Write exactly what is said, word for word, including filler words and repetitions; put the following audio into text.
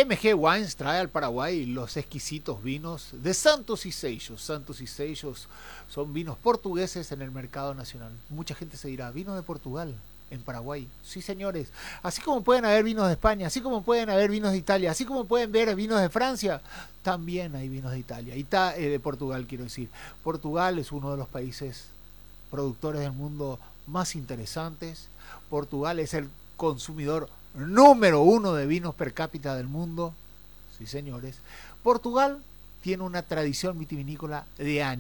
M G Wines trae al Paraguay los exquisitos vinos de Santos y Seixos. Santos y Seixos son vinos portugueses en el mercado nacional. Mucha gente se dirá, ¿vinos de Portugal en Paraguay? Sí, señores. Así como pueden haber vinos de España, así como pueden haber vinos de Italia, así como pueden ver vinos de Francia, también hay vinos de Italia. Ita eh, de Portugal, quiero decir. Portugal es uno de los países productores del mundo más interesantes. Portugal es el consumidor número uno de vinos per cápita del mundo. Sí, señores. Portugal tiene una tradición vitivinícola de años.